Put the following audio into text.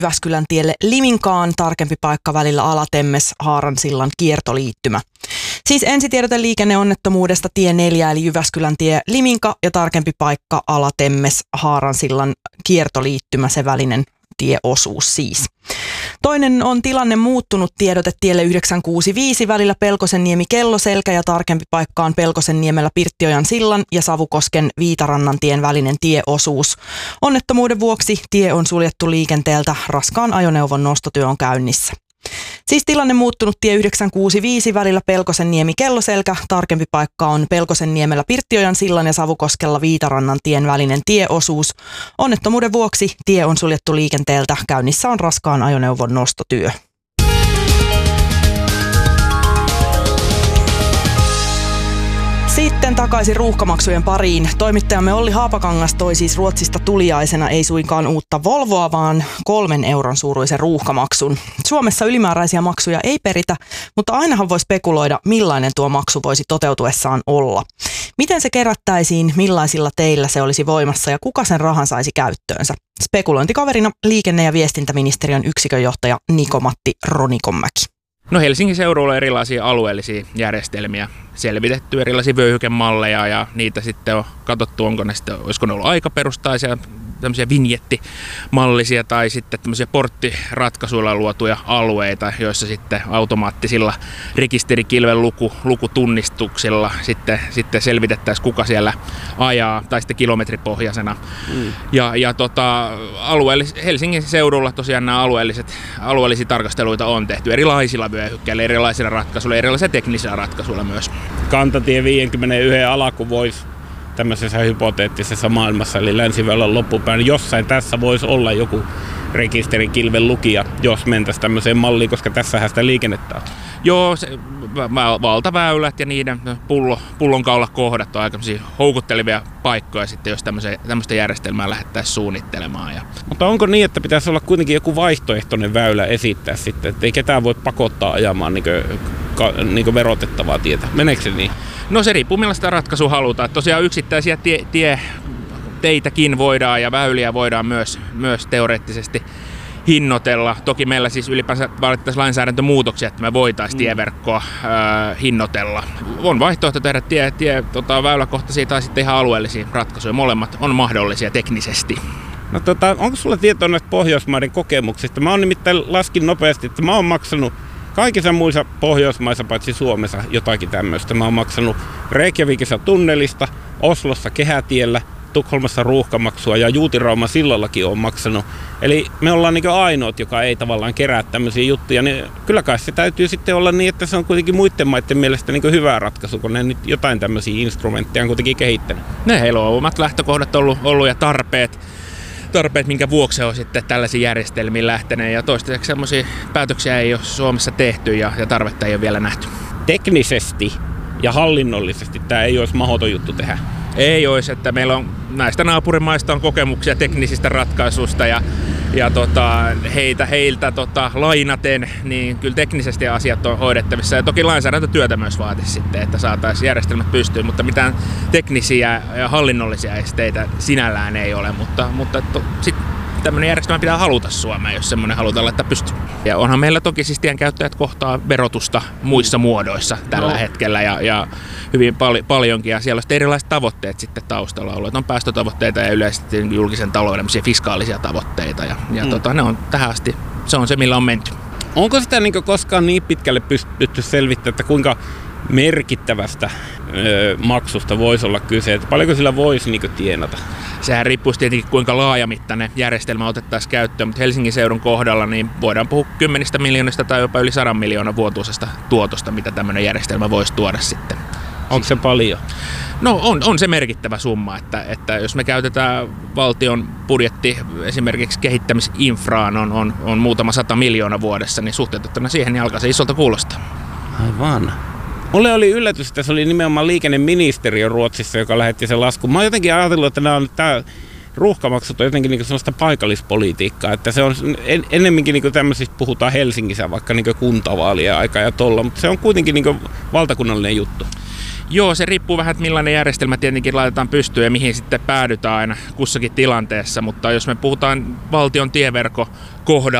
Jyväskylän tielle Liminkaan, tarkempi paikka välillä Alatemmes-Haaransillan kiertoliittymä. Siis ensitiedote liikenneonnettomuudesta tie 4 eli Jyväskylän tie Liminka ja tarkempi paikka Alatemmes-Haaransillan kiertoliittymä, se välinen tieosuus siis. Toinen on tilanne muuttunut tiedote tielle 965 välillä Pelkosenniemi-Kelloselkä ja tarkempi paikka on Pelkosenniemellä Pirttiojan sillan ja Savukosken Viitarannan tien välinen tieosuus. Onnettomuuden vuoksi tie on suljettu liikenteeltä, raskaan ajoneuvon nostotyö on käynnissä. Siis tilanne muuttunut tie 965 välillä Pelkosenniemi-Kelloselkä, tarkempi paikka on Pelkosenniemellä Pirttiojan sillan ja Savukoskella Viitarannan tien välinen tieosuus. Onnettomuuden vuoksi tie on suljettu liikenteeltä, käynnissä on raskaan ajoneuvon nostotyö. Sitten takaisin ruuhkamaksujen pariin. Toimittajamme Olli Haapakangas toi siis Ruotsista tuliaisena ei suinkaan uutta Volvoa, vaan 3 euron suuruisen ruuhkamaksun. Suomessa ylimääräisiä maksuja ei peritä, mutta ainahan voi spekuloida, millainen tuo maksu voisi toteutuessaan olla. Miten se kerättäisiin, millaisilla teillä se olisi voimassa ja kuka sen rahan saisi käyttöönsä? Spekulointikaverina liikenne- ja viestintäministeriön yksikönjohtaja Niko-Matti Ronikonmäki. No Helsingin seudulla on erilaisia alueellisia järjestelmiä selvitetty, erilaisia vyöhykemalleja ja niitä sitten on katsottu, olisiko ne ollut aikaperustaisia, tämmöisiä vinjettimallisia tai sitten tämmöisiä porttiratkaisuilla luotuja alueita, joissa sitten automaattisilla rekisterikilven lukutunnistuksilla sitten selvitettäisiin, kuka siellä ajaa, tai sitten kilometripohjaisena. Helsingin seudulla tosiaan nämä alueellisia tarkasteluita on tehty erilaisilla vyöhykkeillä, erilaisilla ratkaisuilla, erilaisilla teknisillä ratkaisuilla myös. Kantatie 51 alaku voisi tämmöisessä hypoteettisessa maailmassa, eli Länsiväylän loppupään, jossain tässä voisi olla joku rekisterikilven lukija, jos mentäisiin tämmöiseen malliin, koska tässähän sitä liikennettä on. Joo, valtaväylät ja niiden pullonkaulakohdat on aika houkuttelevia paikkoja sitten, jos tämmöistä järjestelmää lähdettäisiin suunnittelemaan. Mutta onko niin, että pitäisi olla kuitenkin joku vaihtoehtoinen väylä esittää sitten, että ei ketään voi pakottaa ajamaan niin verotettavaa tietä? Meneekö se niin? No se riippuu millaista ratkaisua halutaan. Tosiaan yksittäisiä teitäkin voidaan ja väyliä voidaan myös teoreettisesti hinnoitella. Toki meillä siis ylipäänsä vaadittaisiin lainsäädäntömuutoksia, että me voitaisiin tieverkkoa hinnoitella. On vaihtoehto tehdä väyläkohtaisia tai sitten ihan alueellisia ratkaisuja. Molemmat on mahdollisia teknisesti. No onko sulla tietoa näistä Pohjoismaiden kokemuksista? Mä oon nimittäin laskin nopeasti, että mä oon maksanut kaikissa muissa Pohjoismaissa paitsi Suomessa jotakin tämmöistä. Mä oon maksanut Reykjavikissa tunnelista, Oslossa kehätiellä, Tukholmassa ruuhkamaksua ja Juutirauman sillallakin on maksanut. Eli me ollaan niin ainoat, joka ei tavallaan kerää tämmöisiä juttuja. Niin kyllä kai se täytyy sitten olla niin, että se on kuitenkin muiden maiden mielestä niin hyvä ratkaisu, kun ne nyt jotain tämmöisiä instrumentteja on kuitenkin kehittänyt. Heillä on omat lähtökohdat ollut ja tarpeet, minkä vuoksi on sitten tällaisiin järjestelmiin lähteneet. Ja toistaiseksi semmoisia päätöksiä ei ole Suomessa tehty ja tarvetta ei ole vielä nähty. Teknisesti ja hallinnollisesti tämä ei olisi mahdoton juttu tehdä. Ei olisi, että meillä on näistä naapurimaista on kokemuksia teknisistä ratkaisuista ja heiltä lainaten, niin kyllä teknisesti asiat on hoidettavissa. Ja toki lainsäädäntötyötä myös vaatisi sitten, että saataisiin järjestelmät pystyyn, mutta mitään teknisiä ja hallinnollisia esteitä sinällään ei ole. Mutta sitten tämmöinen järjestelmä pitää haluta Suomeen, jos semmoinen halutaan laittaa pystyyn. Ja onhan meillä toki siis tienkäyttäjät kohtaa verotusta muissa muodoissa tällä hetkellä ja hyvin paljonkin. Ja siellä on erilaiset tavoitteet sitten taustalla ollut. On päästötavoitteita ja yleisesti julkisen talouden fiskaalisia tavoitteita. Ne on tähän asti, se on se millä on menty. Onko sitä koskaan niin pitkälle pystytty selvittämään, että kuinka merkittävästä maksusta voisi olla kyse, että paljonko sillä voisi tienata? Sehän riippuisi tietenkin kuinka laajamittainen järjestelmä otettaisiin käyttöön, mutta Helsingin seudun kohdalla niin voidaan puhua 10 miljoonista tai jopa yli 100 miljoonan vuotuisesta tuotosta, mitä tämmöinen järjestelmä voisi tuoda sitten. Onko se paljon? No on se merkittävä summa, että jos me käytetään valtion budjetti esimerkiksi kehittämisinfraan on muutama 100 miljoonaa vuodessa, niin suhteutettuna siihen niin alkaa se isolta kuulostaa. Aivan. Mulle oli yllätys, että se oli nimenomaan liikenneministeriö Ruotsissa, joka lähetti sen laskun. Mä oon jotenkin ajatellut, että nämä ruuhkamaksut on jotenkin sellaista paikallispolitiikkaa, että se on ennemminkin tämmöisistä puhutaan Helsingissä vaikka kuntavaalien aika ja tolla, mutta se on kuitenkin valtakunnallinen juttu. Joo, se riippuu vähän, että millainen järjestelmä tietenkin laitetaan pystyyn ja mihin sitten päädytään aina kussakin tilanteessa, mutta jos me puhutaan valtion tieverkon kohdalla.